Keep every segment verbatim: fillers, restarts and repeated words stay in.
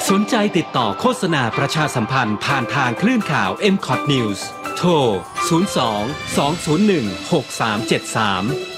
สนใจติดต่อโฆษณาประชาสัมพันธ์ผ่านทางคลื่นข่าว เอ็ม คอท News โทร ศูนย์ สอง สอง ศูนย์ หนึ่ง หก สาม เจ็ด สาม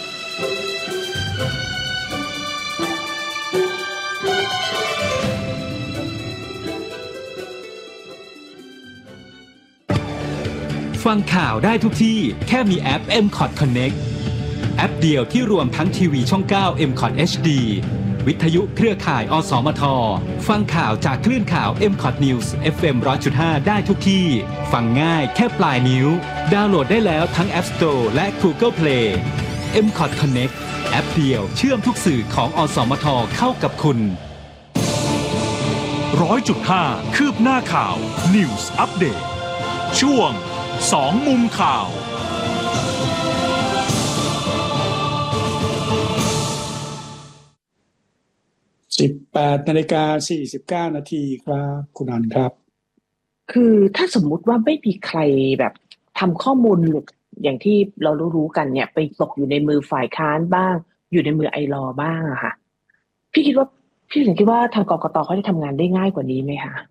ฟังข่าวได้ทุกที่แค่มีแอป เอ็ม คอท Connect แอปเดียวที่รวมทั้งทีวีช่อง เก้า เอ็ม คอท เอช ดี วิทยุเครือข่าย อสมท ฟังข่าวจากคลื่นข่าว เอ็ม คอท News เอฟ เอ็ม หนึ่งร้อยจุดห้า ได้ทุกที่ ฟังง่ายแค่ปลายนิ้ว ดาวน์โหลดได้แล้วทั้ง App Store และ Google Play เอ็ม คอท Connect แอปเดียวเชื่อมทุกสื่อของอสมทเข้ากับคุณร้อยจุดห้า คืบหน้าข่าว News Update ช่วงสองมุมข่าวสิบแปดนาฬิกาสี่สิบเก้านาทีครับคุณอันครับคือถ้าสมมุติว่าไม่มีใครแบบทำข้อมูลหลุดอย่างที่เรารู้ๆกันเนี่ยไปตกอยู่ในมือฝ่ายค้านบ้างอยู่ในมือไอลอบ้างอะค่ะพี่คิดว่าพี่ถึงคิดว่าทางกกตเขาจะทำงานได้ง่ายกว่านี้ไหมคะ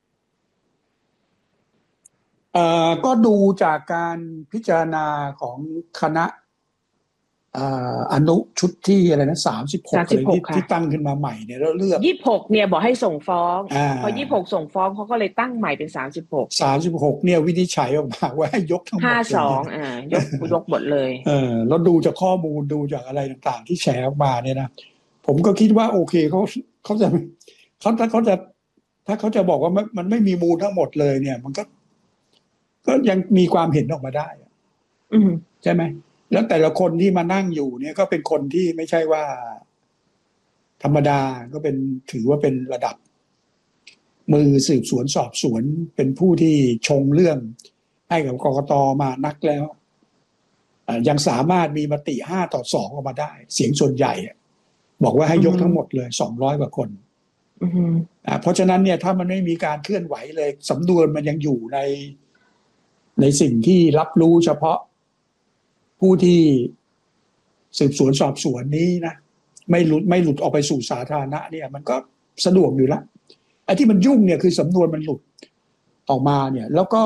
เอ่อก็ดูจากการพิจารณาของคณะอ่าอนุชุดที่อะไรนะสามสิบหกอะไรที่ที่ตั้งขึ้นมาใหม่เนี่ยแล้วเลือกยี่สิบหกเนี่ยบอกให้ส่งฟ้องพอยี่สิบหกส่งฟ้องเขาก็เลยตั้งใหม่เป็นสามสิบหกสามสิบหกเนี่ยวินิจฉัยออกมาว่าให้ยกทั้งหมดห้าสิบสองอ่ายกยกหมดเลยเออแล้วดูจากข้อมูลดูจากอะไรต่างๆที่แชร์ออกมาเนี่ยนะผมก็คิดว่าโอเคเขาเขาจะเขาถ้าเขาจะถ้าเขาจะบอกว่ามันไม่มีมูลทั้งหมดเลยเนี่ยมันก็ก็ยังมีความเห็นออกมาได้ใช่ไหมแล้วแต่ละคนที่มานั่งอยู่เนี่ยก็เป็นคนที่ไม่ใช่ว่าธรรมดาก็เป็นถือว่าเป็นระดับมือสืบสวนสอบสวนเป็นผู้ที่ชงเรื่องให้กับกกตมานักแล้วยังสามารถมีมติห้าต่อสองออกมาได้เสียงส่วนใหญ่บอกว่าให้ยกทั้งหมดเลยสองร้อยกว่าคนเพราะฉะนั้นเนี่ยถ้ามันไม่มีการเคลื่อนไหวเลยสำนวนมันยังอยู่ในในสิ่งที่รับรู้เฉพาะผู้ที่สืบสวนสอบสวนนี้นะไม่หลุดไม่หลุดออกไปสู่สาธารณะเนี่ยมันก็สะดวกอยู่แล้วไอ้ที่มันยุ่งเนี่ยคือสำนวนมันหลุดออกมาเนี่ยแล้วก็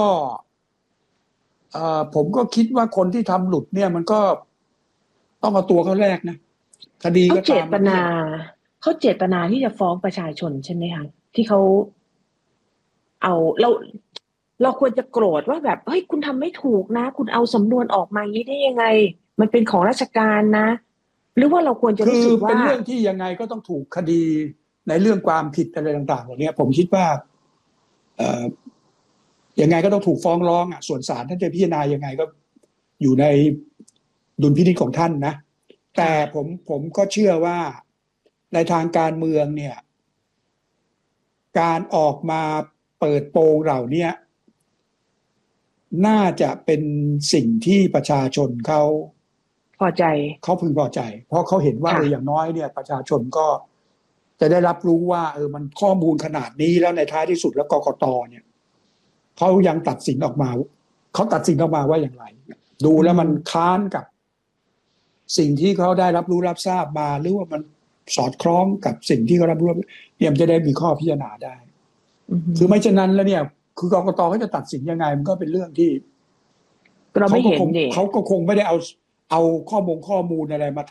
ผมก็คิดว่าคนที่ทำหลุดเนี่ยมันก็ต้องเอาตัวเขาแรกนะคดีก็ตามเขาเจตนาเขาเจตนาที่จะฟ้องประชาชนใช่ไหมคะที่เขาเอาเราเราควรจะโกรธว่าแบบเฮ้ยคุณทำไม่ถูกนะคุณเอาสำนวนออกมาอย่างนี้ได้ยังไงมันเป็นของราชการนะหรือว่าเราควรจะรู้สึกว่าคือเป็นเรื่องที่ยังไงก็ต้องถูกคดีในเรื่องความผิดอะไรต่างๆเหล่านี้ผมคิดว่าเอ่อยังไงก็ต้องถูกฟ้องร้องอ่ะส่วนศาลท่านจะพิจารณายังไงก็อยู่ในดุลพินิจของท่านนะแต่ผมผมก็เชื่อว่าในทางการเมืองเนี่ยการออกมาเปิดโปงเหล่านี้น่าจะเป็นสิ่งที่ประชาชนเขาพอใจเขาพึงพอใจเพราะเขาเห็นว่าเอออย่างน้อยเนี่ยประชาชนก็จะได้รับรู้ว่าเออมันข้อมูลขนาดนี้แล้วในท้ายที่สุดแล้วกกตเนี่ยเขายังตัดสินออกมาเขาตัดสินออกมาว่าอย่างไรดูแล้วมันค้านกับสิ่งที่เขาได้รับรู้รับทราบมาหรือว่ามันสอดคล้องกับสิ่งที่เขารับรู้เนี่ยมันจะได้มีข้อพิจารณาได้คือไม่เช่นนั้นแล้วเนี่ยคือกกตเขาจะตัดสินยังไงมันก็เป็นเรื่องที่เราไม่เห็นเขาก็คงไม่ได้เอาเอาข้อมูลข้อมูลอะไรมา